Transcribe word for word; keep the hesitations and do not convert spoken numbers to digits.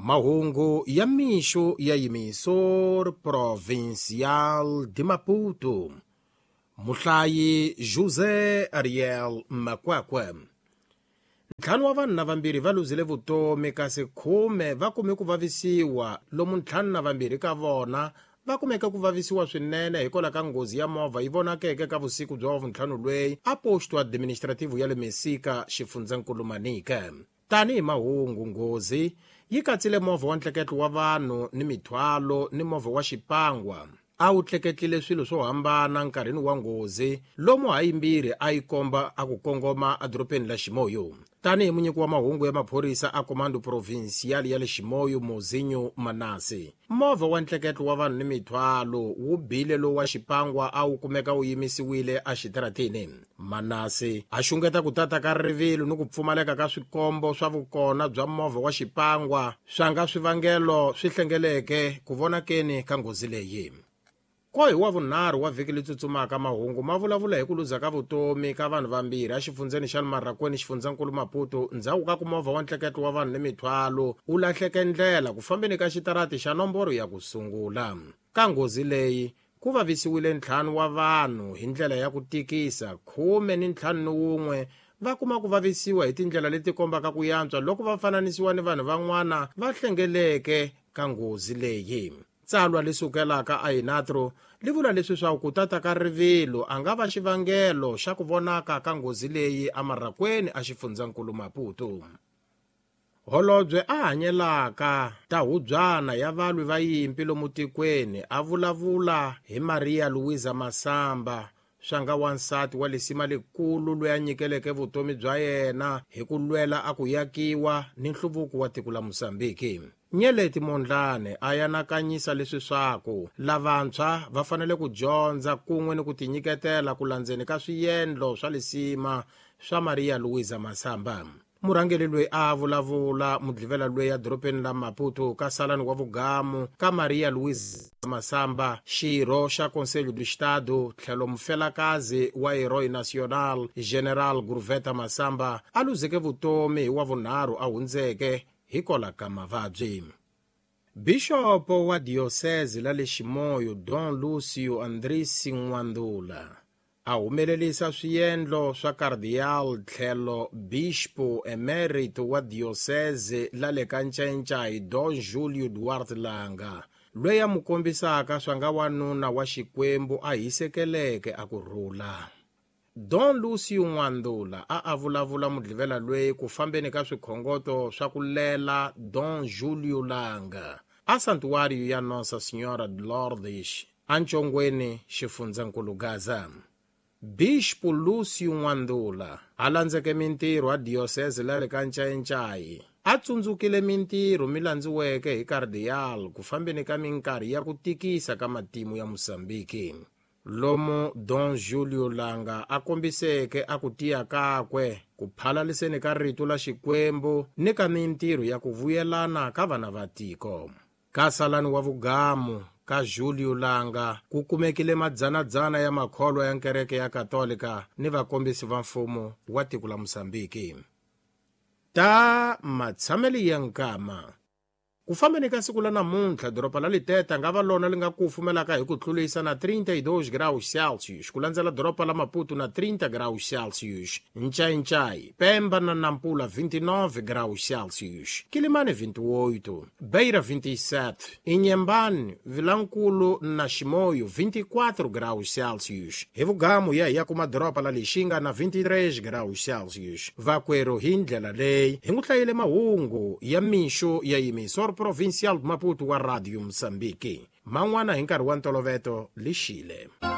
Mahungu ya mixo ya emissor provincial de Maputo. Muhlayi José Ariel Makwakwa. Ntlhanu wa vanhu na vambirhi va luzile vutomi kasi khume va kume ku vavisiwa, lomu ntlhanu na vambirhi ka vona va kumeka ku vavisiwa swinene hikola ka nghozi ya movha yi vonakeke ka vusiku bya vuntlhanu lweyi a posto administrativo ya le Mesika xifundzakulu Manika. Tanihi mahungu, nghozi yi katsile movha wa ntleketlo wa vanhu ni mithwalo ni movha wa xipangwa a wu tleketlile swilo swo hambana nkarhini wa nghozi lomu hayimbirhi a yi komba a ku kongoma adorobeni la Ximoyo. Tanihi munyiki wa mahungu ya maphorisa a komando provincial ya le Ximoyo Mozinho Manase, movha wa ntleketlo wa vanhu ni mithwalo wu bile lowu wa xipangwa a wu kumeka wu yimisiwile a xitaratini. Manase a xungeta ku tata ka rivilo ni ku pfumaleka ka swikombo swa vukona bya movha wa xipangwa swa nga swivangelo swi hlengeleke ku vonakeni ka nghozi leyi. Ko hi wa vunharhu wa vhiki leyi tsutsumaka mahungu ma vulavula hi ku luza ka vutomi ka vanhu vambirhi a xifundzeni xa Marakweni xifundzakulu Maputo ndzhaku ka ku movha wa ntleketlo wa vanhu ni mithwalo wu lahleke ndlela ku fambeni ka xitarati xa nomboro ya ku sungula. Ka nghozi leyi ku vavisiwile ntlhanu wa vanhu hi ndlela ya ku tikisa, khume ni ntlhanu ni wun'we va kuma ku vavisiwa hi tindlela leti kombaka ku yantswa loko va fananisiwa ni vanhu van'wana va hlengeleke ka nghozi leyi. Tsalwa li sukelaka a Inatro li vula leswi swa ku tata ka rivilo a nga va xivangelo xa ku vonaka ka nghozi leyi a Marakweni a xifundzakulu Maputo. Holobye a hanyelaka tahubyana ya valwi va yimpi lomu tikweni a vulavula hi Maria Luiza Masamba, swanga wansati wa lisima likulu loyi a nyikeleke vutomi bya yena hi ku lwela a ku yakiwa ni nhluvuko wa tiko la Mosambiki. Nyeleti Mondlane a yanakanyisa leswi swaku lavantshwa va fanele ku dyondza kun'we ni ku tinyiketela ku landzeni ka swiyendlo swa lisima swa Maria Luiza Masamba. Murhangeli loyi a vulavula mudlivela loyi ya doropeni la Maputo ka salani wa vugamu ka Maria Luiza Masamba, xirho xa Conselho do Estado tlhelo mufelakazi wa Herói Nacional General Gurveta Masamba a luzeke vutomi hi wa vunharhu a hundzeke hikola ka mavabyi. Bishopo wa diocese la le Ximoyo Don Lucio Andrisi Nwandula a humelelisa swiyendlo swa Cardeal tlhelo Bispo Emerito wa diocese la le ka Ncencai Don Julio Duarte Langa loyi a mukombisaka swanga wanuna wa Xikwembu a hisekeleke a kurhula. Don Lucio Nwandula a a vulavula mudlivela loyi ku fambeni ka swikhongoto swa ku lela Don Julio Langa a santuário ya Nossa Senhora de Lourdes a Nchongweni xifundzakulu Gaza. Bispo Lucio Nwandula a landzeke mintirho a diocese la le ka Ncencai a tsundzukile mintirho mi landziweke hi Cardeal ku fambeni ka minkarhi ya ku tikisa ka matimu ya Mosambiki. Lomu Don Julio Langa a kombiseke a ku tiya kakwe ku phalaliseni ka rito la Xikwembu ni ka mintirho ya ku vuyelana ka vana va tiko. Ka salani wa vugamu ka Julio Langa ku kumekile madzanadzana ya makholwa ya nkereke ya Katolika ni vakombisi va mfumo wa tiko la Mosambiki. Ta matshameli ya nkama ku fambeni ka siku la namuntlha doropa la Liteta nga va lona li nga kufumelaka hi ku tlulisa na trinta e dois graus Celsius ku landzela doropa la Maputo na trinta graus Celsius, Nchai-Nchai, Pemba na Nampula vinte e nove graus Celsius, Quilimane vinte e oito, Beira vinte e sete, Inhambane, Vilankulu na Ximoyo vinte e quatro graus Celsius, hi vugamu ya ya kuma doropa la Lixinga na vinte e três graus Celsius. Vakwero hi ndlela leyi hi ngutlayile mahungu ya mixo ya emissor provincial Maputo wa Radio Msambiki. Man'wana hi nkarhi wa ntolovelo lixile.